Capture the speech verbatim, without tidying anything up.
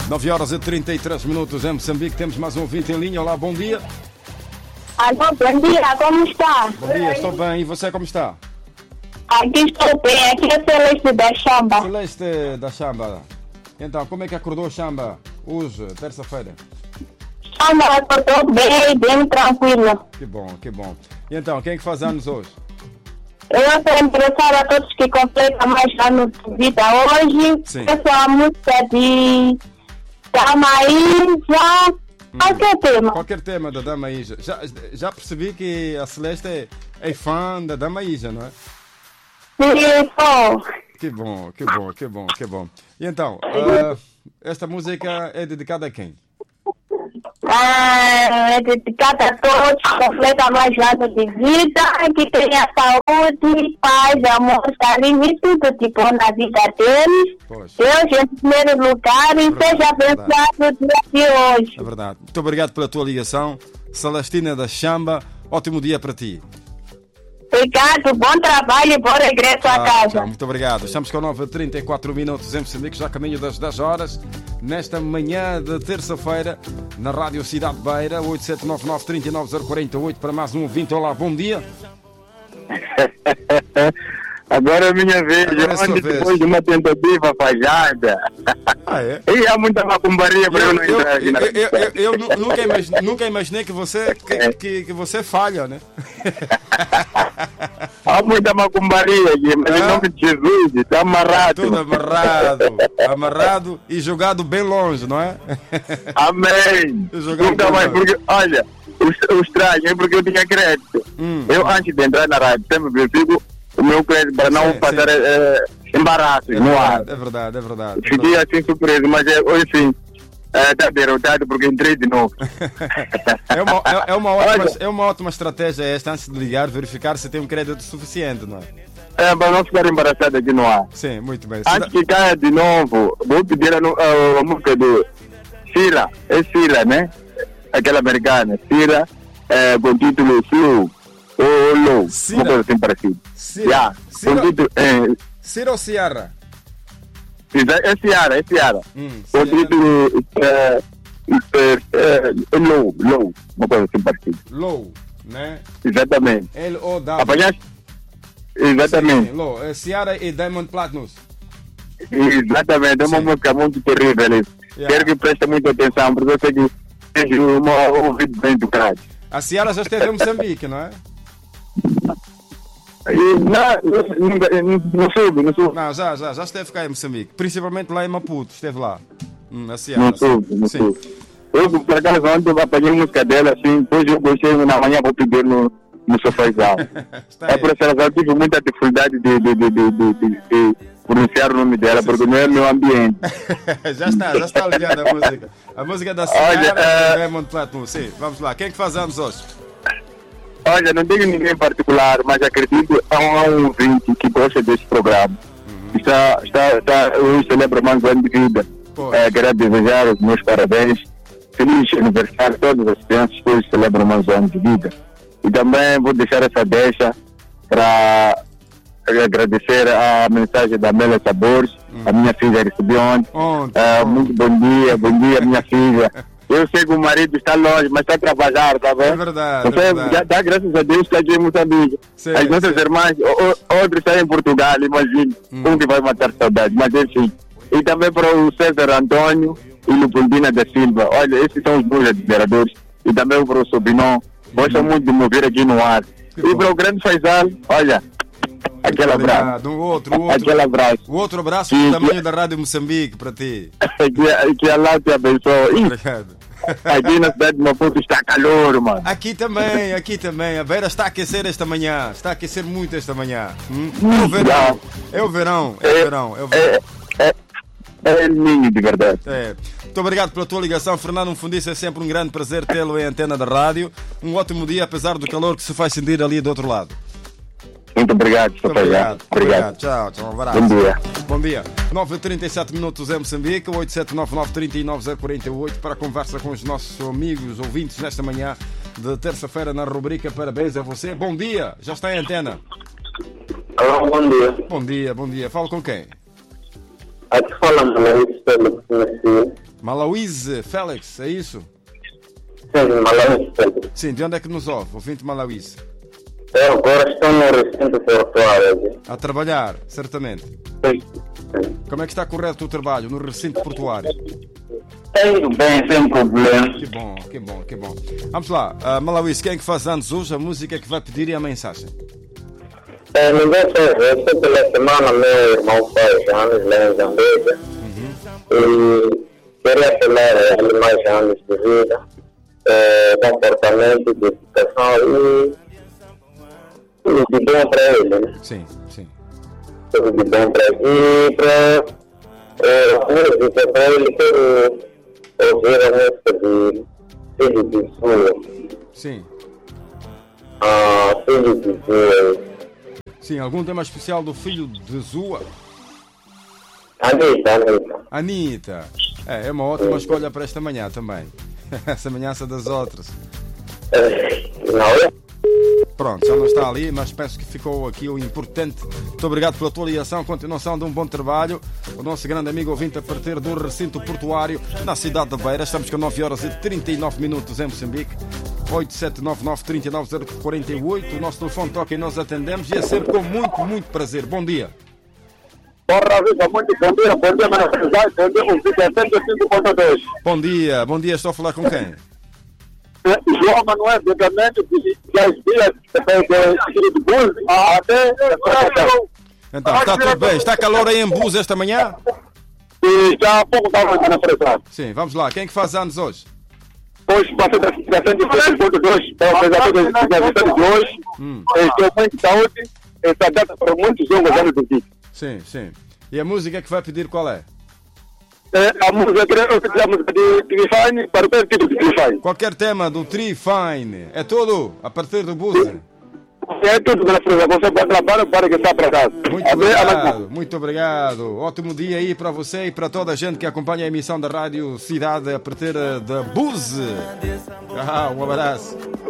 nove horas e trinta e três minutos em Moçambique. Temos mais um ouvinte em linha. Olá, bom dia. Alô, bom dia, como está? Bom dia, estou bem. E você, como está? Aqui estou bem, aqui é Celeste da Chamba. Celeste da Chamba. Então, como é que acordou Chamba hoje, terça-feira? Chamba acordou bem, bem tranquilo. Que bom, que bom. E então, quem é que faz anos hoje? Eu quero interessar a todos que completam mais anos de vida hoje. Sim. Essa é a música de Damaísa. Hum. Qualquer tema. Qualquer tema da Dama Ija. Já, já percebi que a Celeste é, é fã da Dama Ija, não é? Isso. Que bom, que bom, que bom, que bom. E então, uh, esta música é dedicada a quem? Ah, é dedicada a todos que completam mais anos de vida, que tenham saúde, paz, amor, carinho e tudo de bom na vida deles. Pois. Deus em primeiro lugar e Verdade, seja abençoado o dia de hoje. É verdade. Muito obrigado pela tua ligação. Celestina da Chamba, ótimo dia para ti. Obrigado, bom trabalho e bom regresso Ah, a casa. tchau, muito obrigado. Estamos com nove e trinta e quatro minutos em Moçambique, já a caminho das dez horas, nesta manhã de terça-feira, na Rádio Cidade Beira, oito sete nove nove, três nove zero quatro oito, para mais um ouvinte. Olá, bom dia. Agora é a minha vez, Agora é a sua onde vez. depois de uma tentativa falhada. Ah, é? E há muita macumbaria para eu, Eu, não eu, entrar aqui eu, na eu, eu, eu nu- nunca, imaginei, nunca imaginei que você, que, que, que você falha, né? Há muita macumbaria aqui, mas Ah. em nome de Jesus, está amarrado. Tudo amarrado, amarrado e jogado bem longe, não é? Amém. Jogar Nunca um mais, pouco. porque, olha, o, o estranho é porque eu tinha crédito. Hum. Eu, antes de entrar na rádio, sempre verifico o meu crédito para não Sim, passar sim. eh, embaraços É no ar. verdade, é verdade, é verdade. É Fiquei verdade. assim surpreso, mas é, hoje sim, está derrotado porque entrei de novo. É uma, é, é uma ótima, Olha. é uma ótima estratégia esta, antes de ligar, verificar se tem um crédito suficiente, não é? É, para não ficar embaraçado aqui no ar. Sim, muito bem. Antes que caia de novo, vou pedir a, nu- a, a música do Cira, é Cira, né? Aquela americana, Cira, é, com o título Flow, ou Low, Cira. uma coisa assim parecida. Cira. Yeah, Cira. com o título, é, Cira ou Ciara? é Ciara, é Ciara. Hum, Com o Ciara. título é, é, é, Low, Low, uma coisa assim parecida. Low, né? Exatamente. L O W. Apanhaste? Exatamente. Sim, Low. É Ciara e Diamond Platnumz. Exatamente, é uma Sim. música muito terrível. Isso. Yeah. Quero que preste muita atenção, porque eu sei que tens uma ouvido bem do cara. A Ciara já esteve em Moçambique, não é? E, não, nunca- não soube, não soube. Não, já, já, já esteve cá em Moçambique. Principalmente lá em Maputo, esteve lá. Hum, a Ciara. Não soube, não Sim. soube. Eu, por acaso, ontem eu apanhei música dela assim, depois eu gostei, na manhã vou pedir no, no sofazão. Está É aí. por essa razão que tive muita dificuldade de, de, de, de, de, de, de pronunciar o nome dela, porque não é meu ambiente. já está, já está ligada a música. A música da Olha, Ciara eh, e Diamond Platnumz. Sim, vamos lá. Quem é que faz anos hoje? Olha, não tenho ninguém em particular, mas acredito que há um ouvinte que gosta desse programa. Uhum. Está, está, está, hoje celebra mais um ano de vida. Pois. É, quero desejar os meus parabéns. Feliz aniversário a todas as crianças que hoje celebram mais um ano de vida. E também vou deixar essa deixa para agradecer a mensagem da Amélia Sabores, a minha filha recebeu ontem. Ontem. É, ontem. muito bom dia, bom dia, minha filha. Eu sei que o marido está longe, mas está a trabalhar, tá bem? É verdade, é Você verdade. já dá graças a Deus que aqui em Moçambique. Sim, As nossas sim. irmãs, o- o- outros estão em Portugal, imagine. Hum. Como que vai matar saudade? Mas enfim. E também para o César Antônio e Leopoldina da Silva. Olha, esses são os meus admiradores. E também para o Sobrinão. Gostam muito de me ver aqui no ar. Que e bom. para o grande Faisal, olha, aquele abraço. Obrigado. Um outro, o outro. Aquele abraço. O outro abraço Sim, do tamanho sim. da Rádio Moçambique para ti. que, que Allah te abençoe. Ih, Obrigado. aqui na cidade de Maputo está calor, mano. Aqui também, aqui também. A beira está a aquecer esta manhã. Está a aquecer muito esta manhã. Hum? É o verão. É o verão. É o verão. É o verão. É, é, é El Ninho, de verdade. É. Muito obrigado pela tua ligação, Fernando Fundice. É sempre um grande prazer tê-lo em antena da rádio. Um ótimo dia, apesar do calor que se faz sentir ali do outro lado. Muito obrigado, Muito Sr. obrigado. Obrigado. Tchau, tchau. Um abraço. Bom dia. Bom dia. nove e trinta e sete minutos em Moçambique, oito sete nove nove, três nove zero quatro oito, para a conversa com os nossos amigos ouvintes nesta manhã de terça-feira na rubrica Parabéns a você. Bom dia, já está em antena. Alô, bom dia. Bom dia, bom dia. Falo com quem? Aqui fala Malawize Félix, Messi. Malawize Félix, é isso? Sim, Malawize Félix. Sim, de onde é que nos ouve? Ouvinte Malawize. Eu agora estou no recinto portuário. A trabalhar, certamente. Sim. Sim. Como é que está correto o trabalho no recinto portuário? Indo bem, sem problema. Que bom, que bom, que bom. Vamos lá, uh, Malawize, quem é que faz anos hoje? A música que vai pedir e a mensagem? É, ninguém fez isso. Pela semana, meu irmão faz anos lá em Zambésia. Uhum. E queria falar ele mais anos de vida, é, comportamento, de educação e tudo de bom para ele, né? Sim, sim. Tudo de bom para ele. E para é, a música, para ele ter ouvir a música de Filho de Sua. Sim. Ah, Filho de Sua. Sim, algum tema especial do filho de Zua? Anitta, Anitta. Anitta. É, é uma ótima escolha para esta manhã também. Essa ameaça das outras. Não é? Pronto, já não está ali, mas penso que ficou aqui o importante. Muito obrigado pela tua ligação, continuação de um bom trabalho. O nosso grande amigo ouvinte a partir do recinto portuário na cidade de Beira. Estamos com nove horas e trinta e nove minutos em Moçambique. oito sete nove nove, três nove zero quatro oito. O nosso telefone toca e nós atendemos e é sempre com muito, muito prazer. Bom dia. Porra, vida, muito bom dia. Bom dia, mas bom dia, um cento e cinco ponto dois. Bom dia, bom dia. Estou a falar com quem? João Manuel, diretamente de dez dias, de Búzios, até... Então, está tudo bem. Está calor aí em Búzios esta manhã? E já há pouco estava aqui na pressão. Sim, vamos lá. Quem é que faz anos hoje? Hoje, passei da cento e cinco ponto dois, para fazer a vida de hoje. Estou muito de saúde, essa data para muitos jogos anos de vida. Sim, sim. E a música que vai pedir qual é? É, a música, a música de Trifine, para qualquer tipo de Trifine. Qualquer tema do Trifine. É tudo a partir do Búzios. É tudo na frente. Você pode trabalhar para que está para casa. Muito obrigado, muito obrigado. Ótimo dia aí para você e para toda a gente que acompanha a emissão da Rádio Cidade a partir da Búzios. Ah, um abraço.